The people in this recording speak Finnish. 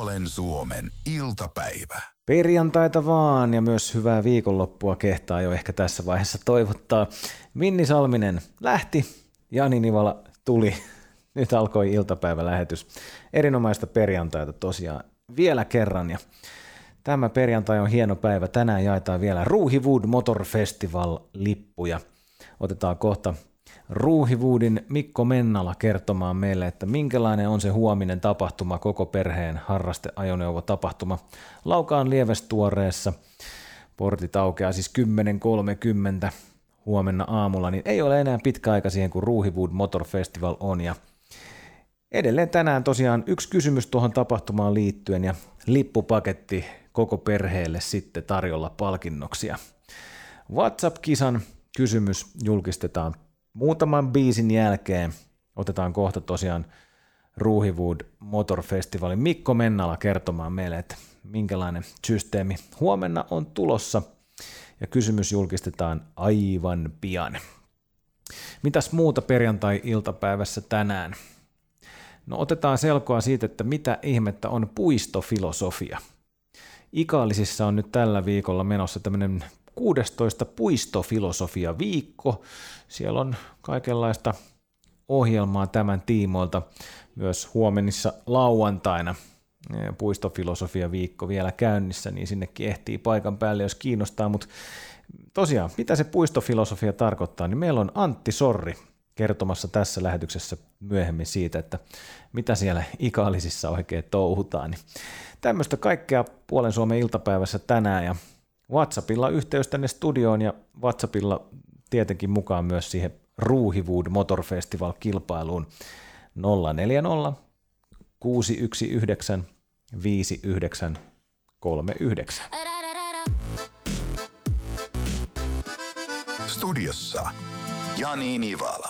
Puolen Suomen iltapäivä. Perjantaita vaan ja myös hyvää viikonloppua kehtaa jo ehkä tässä vaiheessa toivottaa. Minni Salminen lähti, Jani Nivala tuli. Nyt alkoi iltapäivälähetys. Erinomaista perjantaita tosiaan vielä kerran. Ja tämä perjantai on hieno päivä. Tänään jaetaan vielä Ruuhiwood Motor Festival-lippuja. Otetaan kohta Ruuhiwoodin Mikko Mennala kertomaan meille, että minkälainen on se huominen tapahtuma, koko perheen harrasteajoneuvotapahtuma Laukaan Lievestuoreessa. Portit aukeaa siis 10.30 huomenna aamulla, niin ei ole enää pitkä aika siihen, kun Ruuhiwood Motor Festival on. Ja edelleen tänään tosiaan yksi kysymys tuohon tapahtumaan liittyen ja lippupaketti koko perheelle sitten tarjolla palkinnoksia. WhatsApp-kisan kysymys julkistetaan muutaman biisin jälkeen. Otetaan kohta tosiaan Ruuhiwood Motor Festivalin Mikko Mennala kertomaan meille, että minkälainen systeemi huomenna on tulossa. Ja kysymys julkistetaan aivan pian. Mitäs muuta perjantai-iltapäivässä tänään? No otetaan selkoa siitä, että mitä ihmettä on puistofilosofia. Ikaalisissa on nyt tällä viikolla menossa tämmöinen 16 puistofilosofia viikko. Siellä on kaikenlaista ohjelmaa tämän tiimoilta. Myös huomenissa lauantaina puistofilosofia viikko vielä käynnissä, niin sinnekin ehtii paikan päälle, jos kiinnostaa. Mutta tosiaan, mitä se puistofilosofia tarkoittaa, niin meillä on Antti Sorri kertomassa tässä lähetyksessä myöhemmin siitä, että mitä siellä Ikaalisissa oikein touhutaan. Niin tämmöistä kaikkea Puolen Suomen iltapäivässä tänään ja WhatsAppilla yhteys tänne studioon ja WhatsAppilla tietenkin mukaan myös siihen Ruuhiwood Motor Festival-kilpailuun 040 619 5939. Studiossa Jani Nivala.